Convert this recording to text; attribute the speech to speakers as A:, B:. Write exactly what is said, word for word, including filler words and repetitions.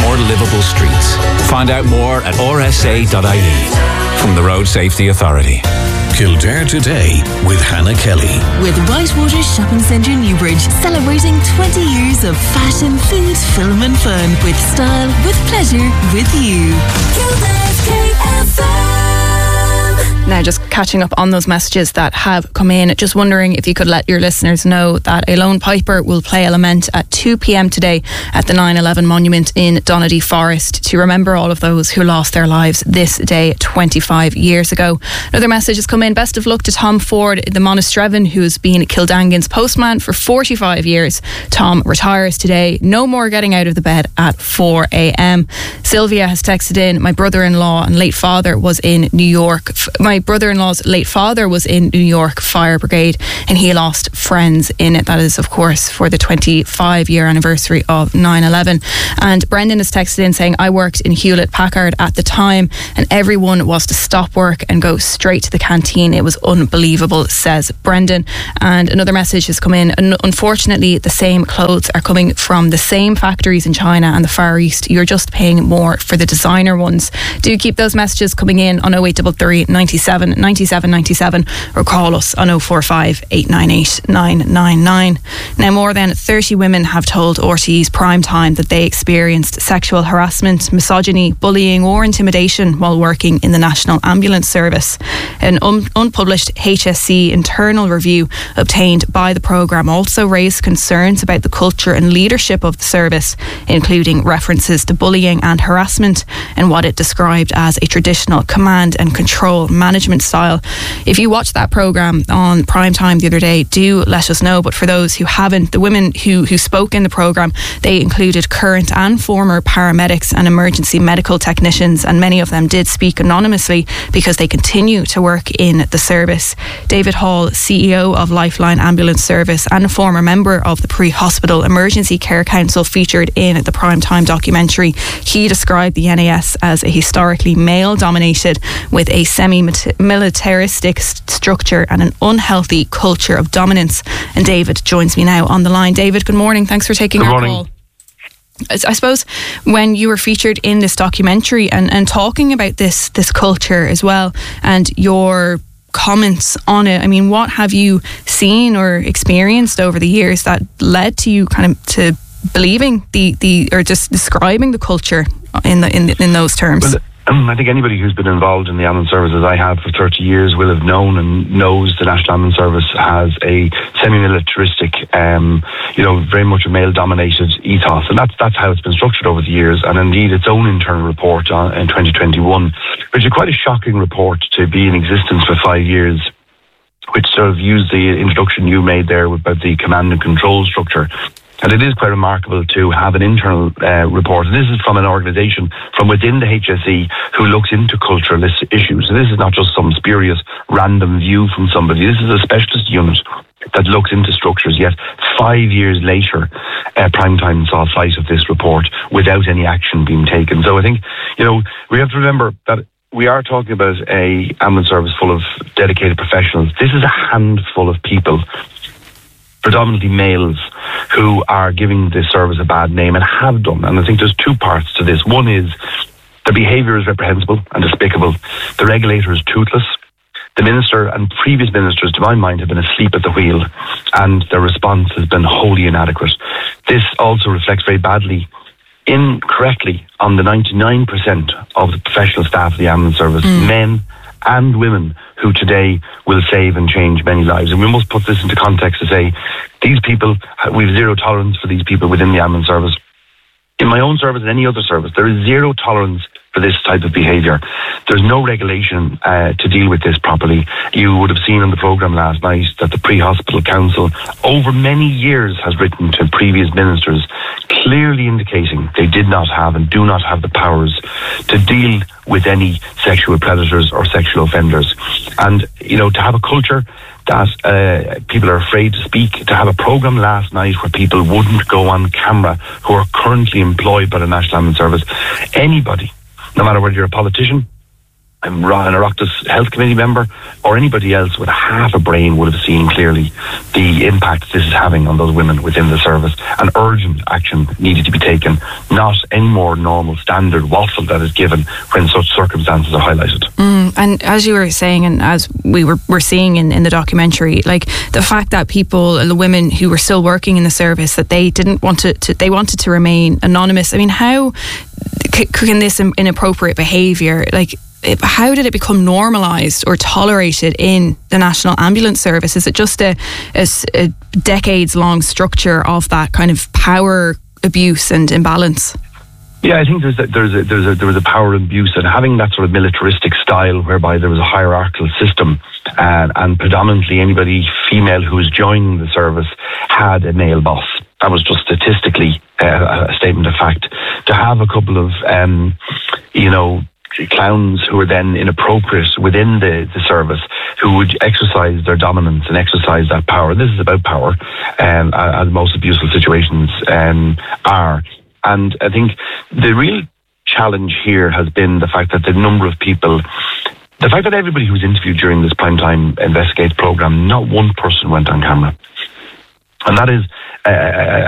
A: more livable streets. Find out more at r s a dot i e from the Road Safety Authority.
B: Kildare Today with Hannah Kelly.
C: With Whitewater Shopping Centre Newbridge, celebrating twenty years of fashion, food, film and fun. With style, with pleasure, with you. Kildare's K F M.
D: Now, just catching up on those messages that have come in, just wondering if you could let your listeners know that a lone piper will play a lament at two p.m. today at the nine eleven monument in Donady Forest to remember all of those who lost their lives this day twenty-five years ago. Another message has come in. Best of luck to Tom Ford, the Monastrevin, who's been Kildangan's postman for forty-five years. Tom retires today. No more getting out of the bed at four a.m. Sylvia has texted in, my brother-in-law and late father was in New York. My brother-in-law's late father was in New York Fire Brigade and he lost friends in it. That is, of course, for the twenty-five year anniversary of nine eleven. And Brendan has texted in saying, I worked in Hewlett Packard at the time and everyone was to stop work and go straight to the canteen. It was unbelievable, says Brendan. And another message has come in. Unfortunately, the same clothes are coming from the same factories in China and the Far East. You're just paying more for the designer ones. Do keep those messages coming in on oh eight three three, ninety-seven, ninety-seven, ninety-seven or call us on oh four five, eight nine eight, nine nine nine. Now, more than thirty women have told R T E's Prime Time that they experienced sexual harassment, misogyny, bullying or intimidation while working in the National Ambulance Service. An un- unpublished H S C internal review obtained by the programme also raised concerns about the culture and leadership of the service, including references to bullying and harassment and what it described as a traditional command and control management style. If you watched that programme on Prime Time the other day, do let us know. But for those who haven't, the women who, who spoke in the programme, they included current and former paramedics and emergency medical technicians, and many of them did speak anonymously because they continue to work in the service. David Hall, C E O of Lifeline Ambulance Service and a former member of the Pre-Hospital Emergency Care Council, featured in the Prime Time documentary. He described the N A S as a historically male-dominated, with a semi-militaristic st- structure and an unhealthy culture of dominance. And David joins me now on the line. David, good morning. Thanks for taking
E: good
D: our
E: morning.
D: call. I suppose when you were featured in this documentary and, and talking about this this culture as well and your comments on it, I mean, what have you seen or experienced over the years that led to you kind of to believing the, the or just describing the culture in the in, in those terms?
E: Well, Um, I think anybody who's been involved in the ambulance service, as I have for thirty years, will have known and knows the National Ambulance Service has a semi-militaristic, um, you know, very much a male-dominated ethos, and that's that's how it's been structured over the years. And indeed, its own internal report on, in twenty twenty-one, which is quite a shocking report to be in existence for five years, which sort of used the introduction you made there about the command and control structure. And it is quite remarkable to have an internal uh, report. And this is from an organisation from within the H S E who looks into cultural issues. So this is not just some spurious random view from somebody. This is a specialist unit that looks into structures. Yet five years later, uh, Prime Time saw sight of this report without any action being taken. So I think, you know, we have to remember that we are talking about a ambulance service full of dedicated professionals. This is a handful of people, predominantly males, who are giving this service a bad name and have done. And I think there's two parts to this. One is the behaviour is reprehensible and despicable. The regulator is toothless. The minister and previous ministers, to my mind, have been asleep at the wheel, and their response has been wholly inadequate. This also reflects very badly, incorrectly, on the ninety-nine percent of the professional staff of the ambulance service, mm. men and women, who today will save and change many lives. And we must put this into context to say, these people, we have zero tolerance for these people within the ambulance service. In my own service and any other service, there is zero tolerance for this type of behaviour. There's no regulation uh, to deal with this properly. You would have seen on the programme last night that the Pre-Hospital Council, over many years, has written to previous ministers, clearly indicating they did not have and do not have the powers to deal with any sexual predators or sexual offenders. And, you know, to have a culture that uh, people are afraid to speak, to have a programme last night where people wouldn't go on camera who are currently employed by the National Ambulance Service, anybody, no matter whether you're a politician, an Oireachtas Health Committee member or anybody else with half a brain would have seen clearly the impact this is having on those women within the service, and urgent action needed to be taken, not any more normal standard waffle that is given when such circumstances are highlighted.
D: Mm, and as you were saying, and as we were, were seeing in, in the documentary, like the fact that people, the women who were still working in the service, that they didn't want to, to they wanted to remain anonymous. I mean, how c- can this inappropriate behaviour, like, how did it become normalised or tolerated in the National Ambulance Service? Is it just a, a, a decades-long structure of that kind of power abuse and imbalance?
E: Yeah, I think there's a, there's a, there's a, there was a power abuse, and having that sort of militaristic style whereby there was a hierarchical system, and, and predominantly anybody female who was joining the service had a male boss. That was just statistically uh, a statement of fact. To have a couple of, um, you know, clowns who were then inappropriate within the, the service, who would exercise their dominance and exercise that power. This is about power, um, as most abusive situations um, are. And I think the real challenge here has been the fact that the number of people, the fact that everybody who was interviewed during this Primetime Investigate programme, not one person went on camera. And that is a,